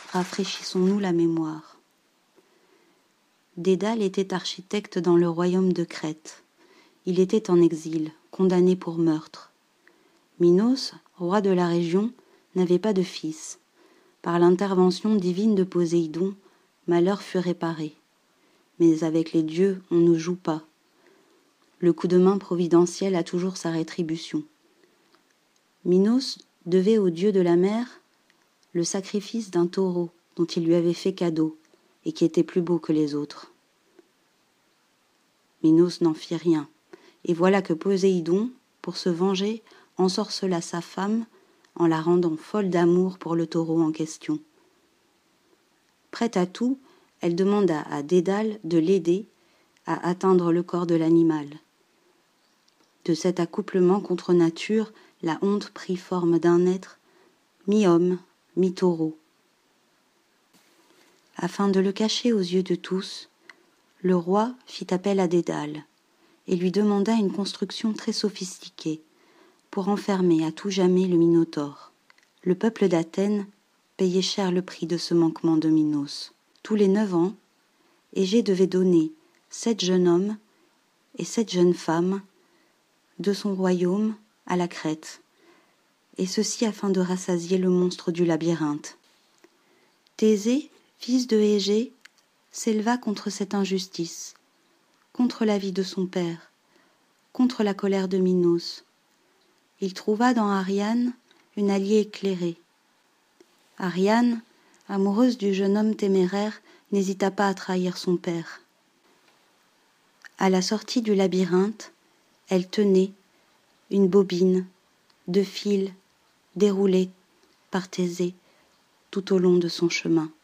rafraîchissons-nous la mémoire. Dédale était architecte dans le royaume de Crète. Il était en exil, condamné pour meurtre. Minos, roi de la région, n'avait pas de fils. Par l'intervention divine de Poséidon, malheur fut réparé. Mais avec les dieux, on ne joue pas. Le coup de main providentiel a toujours sa rétribution. Minos devait au dieu de la mer le sacrifice d'un taureau dont il lui avait fait cadeau et qui était plus beau que les autres. Minos n'en fit rien, et voilà que Poséidon, pour se venger, ensorcela sa femme en la rendant folle d'amour pour le taureau en question. Prête à tout, elle demanda à Dédale de l'aider à atteindre le corps de l'animal. De cet accouplement contre nature, la honte prit forme d'un être mi-homme, mi-taureau. Afin de le cacher aux yeux de tous, le roi fit appel à Dédale et lui demanda une construction très sophistiquée pour enfermer à tout jamais le Minotaure. Le peuple d'Athènes payait cher le prix de ce manquement de Minos. Tous les 9 ans, Égée devait donner 7 jeunes hommes et 7 jeunes femmes de son royaume à la Crète, et ceci afin de rassasier le monstre du labyrinthe. Thésée, fils de Égée, s'éleva contre cette injustice, contre la vie de son père, contre la colère de Minos. Il trouva dans Ariane une alliée éclairée. Ariane, amoureuse du jeune homme téméraire, n'hésita pas à trahir son père. À la sortie du labyrinthe, elle tenait une bobine de fils déroulés par Thésée tout au long de son chemin.